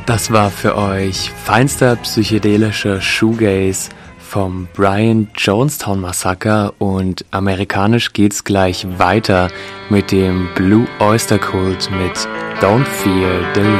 Das war für euch feinster psychedelischer Shoegaze vom Brian Jonestown Massacre und amerikanisch geht's gleich weiter mit dem Blue Oyster Cult mit Don't Fear the